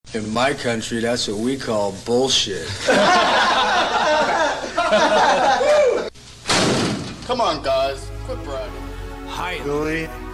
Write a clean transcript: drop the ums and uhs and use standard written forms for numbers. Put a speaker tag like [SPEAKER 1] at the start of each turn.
[SPEAKER 1] In my country, that's what we call bullshit.
[SPEAKER 2] Come on, guys. Quit bragging.
[SPEAKER 3] Hi.
[SPEAKER 4] Billy.